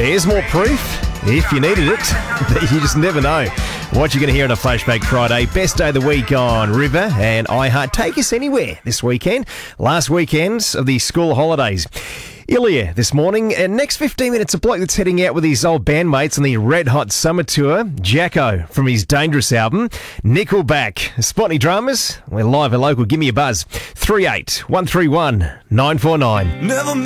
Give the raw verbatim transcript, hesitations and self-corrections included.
There's more proof, if you needed it, that you just never know what you're going to hear on a Flashback Friday. Best day of the week on River and iHeart. Take us anywhere this weekend. Last weekend of the school holidays. Ilya this morning, and next fifteen minutes, a bloke that's heading out with his old bandmates on the Red Hot Summer Tour, Jacko from his Dangerous album, Nickelback. Spotty Dramas, we're live and local. Give me a buzz. three eight one three one nine four nine. Never